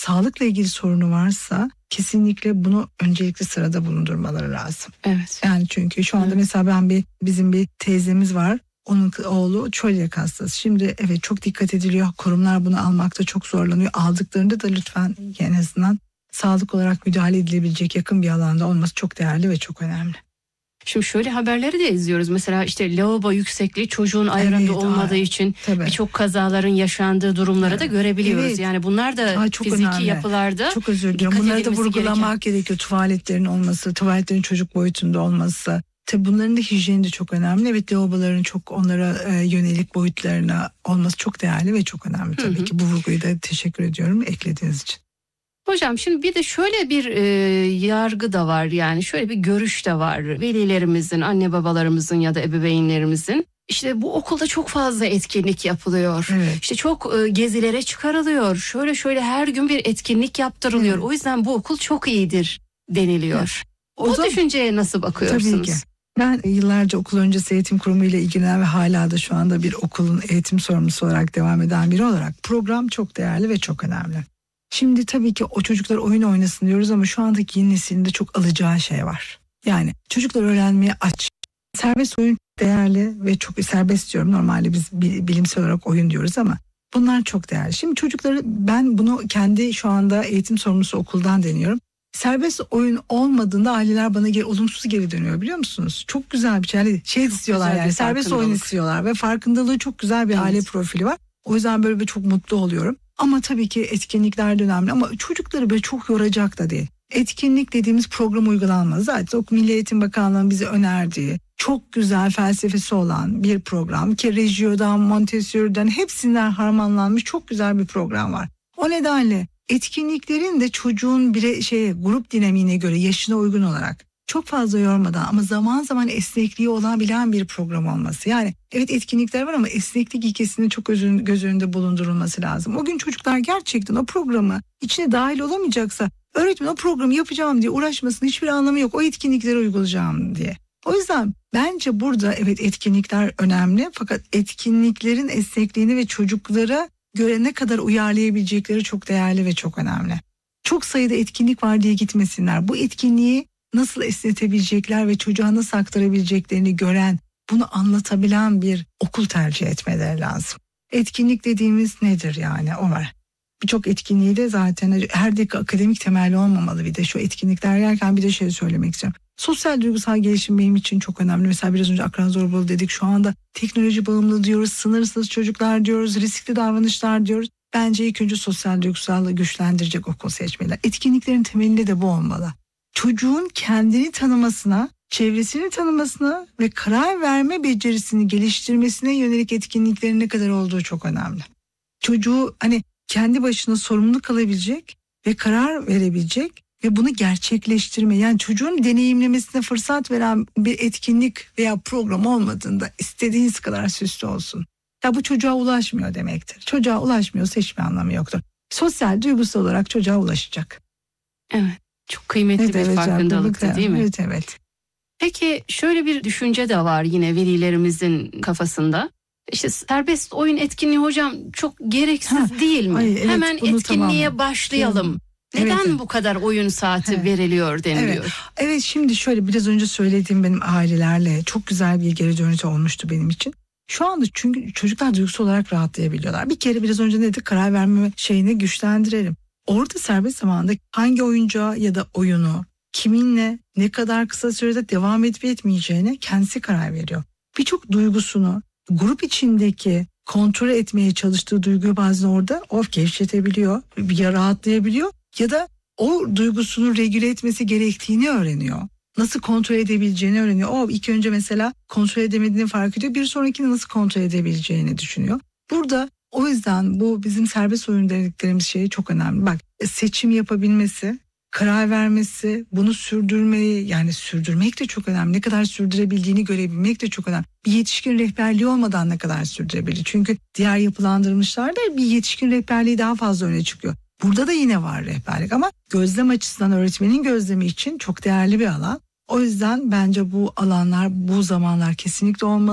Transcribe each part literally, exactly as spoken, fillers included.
sağlıkla ilgili sorunu varsa kesinlikle bunu öncelikli sırada bulundurmaları lazım. Evet. Yani çünkü şu anda evet. mesela ben bir bizim bir teyzemiz var. Onun oğlu çölyak hastası. Şimdi evet çok dikkat ediliyor. Kurumlar bunu almakta çok zorlanıyor. Aldıklarında da lütfen en azından sağlık olarak müdahale edilebilecek yakın bir alanda olması çok değerli ve çok önemli. Şimdi şöyle haberleri de izliyoruz. Mesela işte lavabo yüksekliği çocuğun ayarında evet, olmadığı ay, için birçok kazaların yaşandığı durumları evet. da görebiliyoruz. Evet. Yani bunlar da ay, çok fiziki önemli. Yapılarda çok özür diliyorum. Bunları da vurgulamak gereken. gerekiyor. Tuvaletlerin olması, tuvaletlerin çocuk boyutunda olması. Tabii bunların da hijyeni de çok önemli. Evet, lavaboların çok onlara e, yönelik boyutlarına olması çok değerli ve çok önemli. Tabii hı hı. ki bu vurguyu da teşekkür ediyorum eklediğiniz için. Hocam şimdi bir de şöyle bir e, yargı da var, yani şöyle bir görüş de var. Velilerimizin, anne babalarımızın ya da ebeveynlerimizin işte bu okulda çok fazla etkinlik yapılıyor. Evet. İşte çok e, gezilere çıkarılıyor. Şöyle şöyle her gün bir etkinlik yaptırılıyor. Evet. O yüzden bu okul çok iyidir deniliyor. Evet. O, o zaman, düşünceye nasıl bakıyorsunuz? Tabii ki. Ben yıllarca okul öncesi eğitim kurumu ile ilgilenen ve hala da şu anda bir okulun eğitim sorumlusu olarak devam eden biri olarak program çok değerli ve çok önemli. Şimdi tabii ki o çocuklar oyun oynasın diyoruz ama şu andaki yeni neslinde çok alacağı şey var. Yani çocuklar öğrenmeye aç. Serbest oyun değerli ve çok serbest diyorum. Normalde biz bilimsel olarak oyun diyoruz ama bunlar çok değerli. Şimdi çocukları, ben bunu kendi şu anda eğitim sorumlusu okuldan deniyorum. Serbest oyun olmadığında aileler bana geri, olumsuz geri dönüyor, biliyor musunuz? Çok güzel bir şey, şey istiyorlar yani serbest oyun istiyorlar ve farkındalığı çok güzel bir evet. aile profili var. O yüzden böyle bir çok mutlu oluyorum. Ama tabii ki etkinlikler de önemli ama çocukları böyle çok yoracak da değil. Etkinlik dediğimiz program uygulanmaz. Zaten Milli Eğitim Bakanlığı'nın bize önerdiği çok güzel felsefesi olan bir program ki Reggio'dan, Montessori'den hepsinden harmanlanmış çok güzel bir program var. O nedenle etkinliklerin de çocuğun bire, şeye, grup dinamiğine göre yaşına uygun olarak çok fazla yormadan ama zaman zaman esnekliği olabilen bir program olması. Yani evet etkinlikler var ama esneklik ilkesinin çok özün, göz önünde bulundurulması lazım. O gün çocuklar gerçekten o programı içine dahil olamayacaksa öğretmen o programı yapacağım diye uğraşmasının hiçbir anlamı yok. O etkinlikleri uygulayacağım diye. O yüzden bence burada evet etkinlikler önemli fakat etkinliklerin esnekliğini ve çocuklara göre ne kadar uyarlayabilecekleri çok değerli ve çok önemli. Çok sayıda etkinlik var diye gitmesinler. Bu etkinliği nasıl esnetebilecekler ve çocuğa nasıl aktarabileceklerini gören, bunu anlatabilen bir okul tercih etmeleri lazım. Etkinlik dediğimiz nedir yani? O var. Birçok etkinliği de zaten her dakika akademik temelli olmamalı. Bir de şu etkinlikler yerken bir de şey söylemek istiyorum. Sosyal duygusal gelişim benim için çok önemli. Mesela biraz önce akran zorbalığı dedik. Şu anda teknoloji bağımlı diyoruz, sınırsız çocuklar diyoruz, riskli davranışlar diyoruz. Bence ilk önce sosyal duygusallığı güçlendirecek okul seçmeliler. Etkinliklerin temelinde de bu olmalı. Çocuğun kendini tanımasına, çevresini tanımasına ve karar verme becerisini geliştirmesine yönelik etkinliklerin ne kadar olduğu çok önemli. Çocuğu hani kendi başına sorumlu kalabilecek ve karar verebilecek ve bunu gerçekleştirme, yani çocuğun deneyimlemesine fırsat veren bir etkinlik veya program olmadığında istediğiniz kadar süslü olsun. Ya bu çocuğa ulaşmıyor demektir. Çocuğa ulaşmıyorsa hiçbir anlamı yoktur. Sosyal, duygusal olarak çocuğa ulaşacak. Evet. Çok kıymetli evet, bir evet, farkındalıktı değil mi? Evet, evet. Peki şöyle bir düşünce de var yine velilerimizin kafasında. İşte serbest oyun etkinliği hocam çok gereksiz ha, değil mi? Ay, evet, Hemen etkinliğe tamam. başlayalım. Neden evet, evet. bu kadar oyun saati evet. veriliyor deniliyor? Evet. evet şimdi şöyle biraz önce söylediğim benim ailelerle çok güzel bir geri dönüş olmuştu benim için. Şu anda çünkü çocuklar duygusal olarak rahatlayabiliyorlar. Bir kere biraz önce ne dedik, karar verme şeyini güçlendirelim. Orada serbest zamanda hangi oyuncağı ya da oyunu kiminle ne kadar kısa sürede devam edip etmeyeceğine kendisi karar veriyor. Birçok duygusunu grup içindeki kontrol etmeye çalıştığı duyguyu bazen orada o gevşetebiliyor, ya rahatlayabiliyor ya da o duygusunu regüle etmesi gerektiğini öğreniyor. Nasıl kontrol edebileceğini öğreniyor. O ilk önce mesela kontrol edemediğini fark ediyor. Bir sonrakini nasıl kontrol edebileceğini düşünüyor. Burada o yüzden bu bizim serbest oyun dediklerimiz şey çok önemli. Bak, seçim yapabilmesi, karar vermesi, bunu sürdürmeyi, yani sürdürmek de çok önemli. Ne kadar sürdürebildiğini görebilmek de çok önemli. Bir yetişkin rehberliği olmadan ne kadar sürdürebilir? Çünkü diğer yapılandırmışlarda bir yetişkin rehberliği daha fazla öne çıkıyor. Burada da yine var rehberlik ama gözlem açısından öğretmenin gözlemi için çok değerli bir alan. O yüzden bence bu alanlar, bu zamanlar kesinlikle olmalı.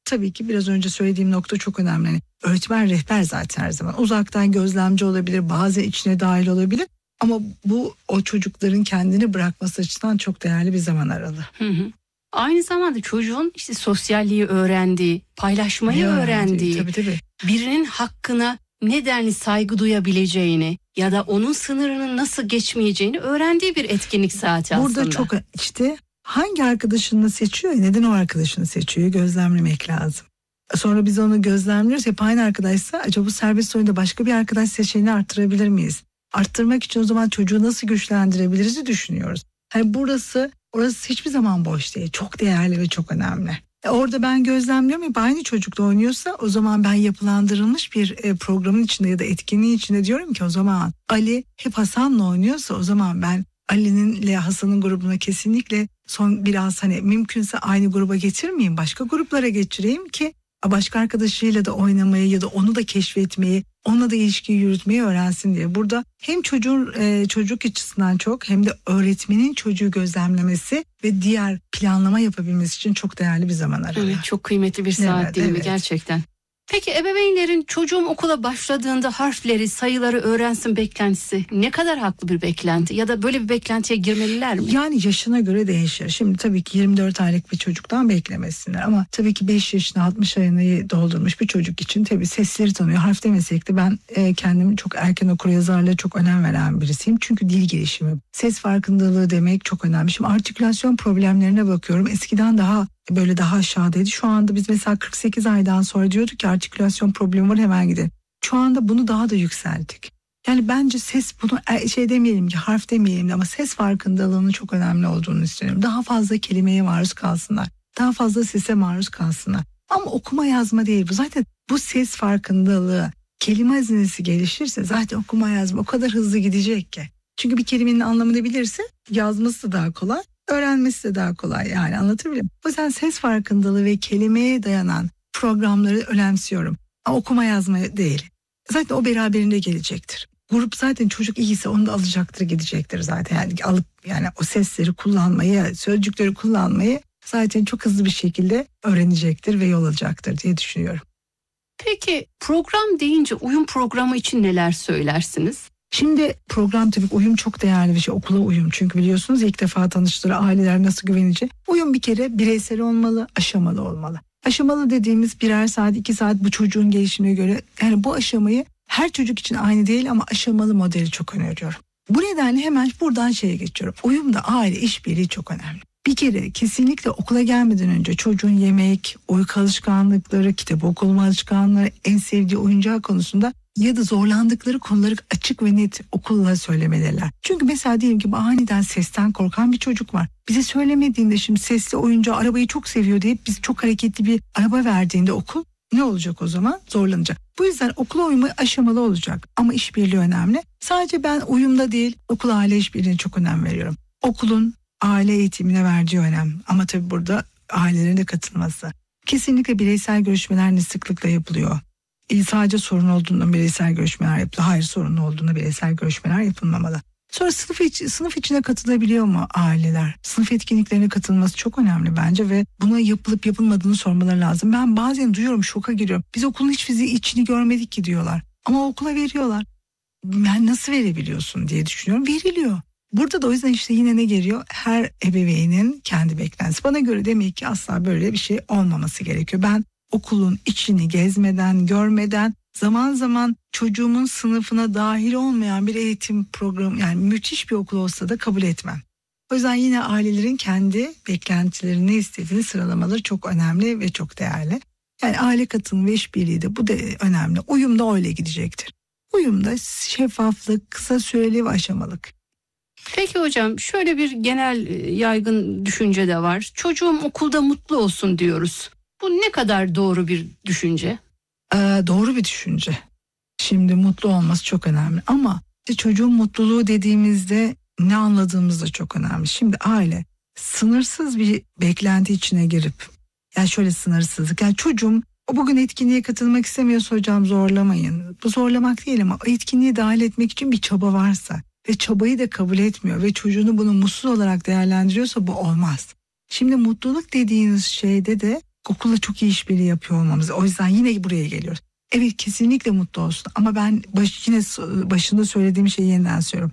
tabii ki biraz önce söylediğim nokta çok önemli. Yani öğretmen rehber zaten her zaman. Uzaktan gözlemci olabilir, bazen içine dahil olabilir. Ama bu o çocukların kendini bırakması açısından çok değerli bir zaman aralığı. Hı hı. Aynı zamanda çocuğun işte sosyalliği öğrendiği, paylaşmayı Ya, öğrendiği, tabii, tabii. birinin hakkına nedenli saygı duyabileceğini ya da onun sınırının nasıl geçmeyeceğini öğrendiği bir etkinlik saati aslında. Burada çok işte hangi arkadaşını seçiyor, neden o arkadaşını seçiyor gözlemlemek lazım. Sonra biz onu gözlemliyoruz. Hep aynı arkadaşsa acaba bu serbest oyunda başka bir arkadaş seçeneğini arttırabilir miyiz? Arttırmak için o zaman çocuğu nasıl güçlendirebiliriz düşünüyoruz. Yani burası, orası hiçbir zaman boş değil. Çok değerli ve çok önemli. E orada ben gözlemliyorum, hep aynı çocukla oynuyorsa o zaman ben yapılandırılmış bir e, programın içinde ya da etkinliğin içinde diyorum ki o zaman Ali hep Hasan'la oynuyorsa o zaman ben Ali'nin ile Hasan'ın grubuna kesinlikle son biraz hani mümkünse aynı gruba getirmeyeyim, başka gruplara geçireyim ki başka arkadaşıyla da oynamayı ya da onu da keşfetmeyi, onunla da ilişkiyi yürütmeyi öğrensin diye. Burada hem çocuğun e, çocuk açısından çok hem de öğretmenin çocuğu gözlemlemesi ve diğer planlama yapabilmesi için çok değerli bir zaman aralığı. Evet, çok kıymetli bir saat Evet, dilimi evet. gerçekten. Peki ebeveynlerin çocuğum okula başladığında harfleri, sayıları öğrensin beklentisi ne kadar haklı bir beklenti ya da böyle bir beklentiye girmeliler mi? Yani yaşına göre değişir. Şimdi tabii ki yirmi dört aylık bir çocuktan beklemesinler ama tabii ki beş yaşına altmış ayını doldurmuş bir çocuk için tabii sesleri tanıyor. Harf demesek de ben e, kendimi çok erken okuryazarlığa çok önem veren birisiyim. Çünkü dil gelişimi, ses farkındalığı demek çok önemli. Şimdi artikülasyon problemlerine bakıyorum. Eskiden daha böyle daha aşağıdaydı. Şu anda biz mesela kırk sekiz aydan sonra diyorduk ki artikülasyon problemi var, hemen gidelim. Şu anda bunu daha da yükselttik. Yani bence ses, bunu şey demeyelim ki harf demeyelim de ama ses farkındalığının çok önemli olduğunu istiyorum. Daha fazla kelimeye maruz kalsınlar. Daha fazla sese maruz kalsınlar. Ama okuma yazma değil bu. Zaten bu ses farkındalığı, kelime hazinesi gelişirse zaten okuma yazma o kadar hızlı gidecek ki. Çünkü bir kelimenin anlamını bilirse yazması da daha kolay, öğrenmesi de daha kolay, yani anlatabiliyor muyum? O yüzden ses farkındalığı ve kelimeye dayanan programları önemsiyorum. Ama okuma yazma değil. Zaten o beraberinde gelecektir. Grup zaten çocuk iyiyse onu da alacaktır, gidecektir zaten. Yani alıp yani o sesleri kullanmayı, sözcükleri kullanmayı zaten çok hızlı bir şekilde öğrenecektir ve yol alacaktır diye düşünüyorum. Peki program deyince uyum programı için neler söylersiniz? Şimdi program tabii uyum çok değerli bir şey. Okula uyum, çünkü biliyorsunuz ilk defa tanıştığı aileler nasıl güvenecek? Uyum bir kere bireysel olmalı, aşamalı olmalı. Aşamalı dediğimiz birer saat, iki saat bu çocuğun gelişimine göre. Yani bu aşamayı her çocuk için aynı değil ama aşamalı modeli çok öneriyorum. Bu nedenle hemen buradan şeye geçiyorum. Uyumda aile işbirliği çok önemli. Bir kere kesinlikle okula gelmeden önce çocuğun yemek, uyku alışkanlıkları, kitap okuma alışkanlıkları, en sevdiği oyuncağı konusunda ya da zorlandıkları konuları açık ve net okulla söylemeliler. Çünkü mesela diyelim ki aniden sesten korkan bir çocuk var. Bize söylemediğinde şimdi sesli oyuncağı, arabayı çok seviyor diye biz çok hareketli bir araba verdiğinde okul ne olacak o zaman? Zorlanacak. Bu yüzden okula uyumu aşamalı olacak ama işbirliği önemli. Sadece ben uyumda değil, okul aile işbirliğine çok önem veriyorum. Okulun aile eğitimine verdiği önem ama tabii burada ailelerin de katılması. Kesinlikle bireysel görüşmeler ne sıklıkla yapılıyor. E, sadece sorun olduğunda bireysel görüşmeler yapılıyor. Hayır, sorun olduğunda bireysel görüşmeler yapılmamalı. Sonra sınıf, iç, sınıf içine katılabiliyor mu aileler? Sınıf etkinliklerine katılması çok önemli bence ve buna yapılıp yapılmadığını sormaları lazım. Ben bazen duyuyorum, şoka giriyorum. Biz okulun hiç fiziği içini görmedik ki diyorlar. Ama okula veriyorlar. Ben nasıl verebiliyorsun diye düşünüyorum. Veriliyor. Burada da o yüzden işte yine ne geliyor? Her ebeveynin kendi beklentisi. Bana göre demek ki asla böyle bir şey olmaması gerekiyor. Ben okulun içini gezmeden, görmeden, zaman zaman çocuğumun sınıfına dahil olmayan bir eğitim programı, yani müthiş bir okul olsa da kabul etmem. O yüzden yine ailelerin kendi beklentilerini, ne istediğini sıralamaları çok önemli ve çok değerli. Yani aile katılımı ve işbirliği de bu da önemli. Uyum da öyle gidecektir. Uyumda şeffaflık, kısa süreli ve aşamalık. Peki hocam, şöyle bir genel yaygın düşünce de var. Çocuğum okulda mutlu olsun diyoruz. Bu ne kadar doğru bir düşünce? Ee, doğru bir düşünce. Şimdi mutlu olması çok önemli ama işte çocuğun mutluluğu dediğimizde ne anladığımız da çok önemli. Şimdi aile sınırsız bir beklenti içine girip, yani şöyle sınırsızlık, yani çocuğum o bugün etkinliğe katılmak istemiyorsa hocam zorlamayın. Bu zorlamak değil ama o etkinliğe dahil etmek için bir çaba varsa ve çabayı da kabul etmiyor ve çocuğunu bunu mutsuz olarak değerlendiriyorsa bu olmaz. Şimdi mutluluk dediğiniz şeyde de okulla çok iyi işbirliği yapıyor olmamız. O yüzden yine buraya geliyoruz. Evet, kesinlikle mutlu olsun ama ben baş, yine başında söylediğim şeyi yeniden söylüyorum.